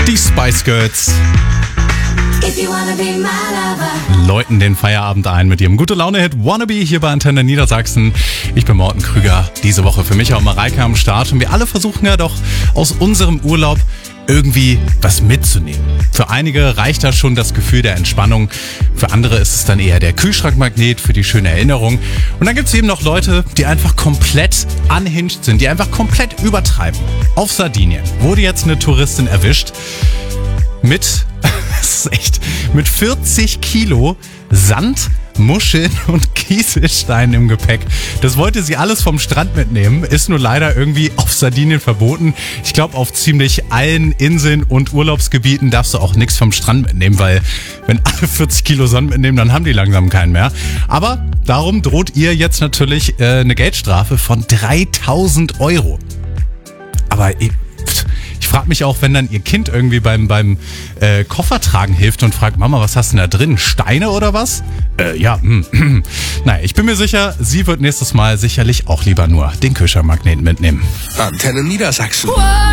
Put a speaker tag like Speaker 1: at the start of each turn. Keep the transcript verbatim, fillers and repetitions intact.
Speaker 1: Die Spice Girls läuten den Feierabend ein mit ihrem Gute-Laune-Hit Wannabe hier bei Antenne Niedersachsen. Ich bin Morten Krüger, diese Woche für Micha und Mareike am Start. Und wir alle versuchen ja doch aus unserem Urlaub irgendwie was mitzunehmen. Für einige reicht da schon das Gefühl der Entspannung. Für andere ist es dann eher der Kühlschrankmagnet für die schöne Erinnerung. Und dann gibt es eben noch Leute, die einfach komplett unhinged sind, die einfach komplett übertreiben. Auf Sardinien wurde jetzt eine Touristin erwischt mit, das ist echt, mit vierzig Kilo Sand, Muscheln und Kieselsteinen im Gepäck. Das wollte sie alles vom Strand mitnehmen, ist nur leider irgendwie auf Sardinien verboten. Ich glaube, auf ziemlich allen Inseln und Urlaubsgebieten darfst du auch nichts vom Strand mitnehmen, weil wenn alle vierzig Kilo Sand mitnehmen, dann haben die langsam keinen mehr. Aber darum droht ihr jetzt natürlich äh, eine Geldstrafe von dreitausend Euro. Aber ich, ich frage mich auch, wenn dann ihr Kind irgendwie beim, beim äh, Koffertragen hilft und fragt, Mama, was hast du denn da drin? Steine oder was? Äh, ja, hm. Naja, ich bin mir sicher, sie wird nächstes Mal sicherlich auch lieber nur den Kühlschrankmagneten mitnehmen.
Speaker 2: Antenne Niedersachsen.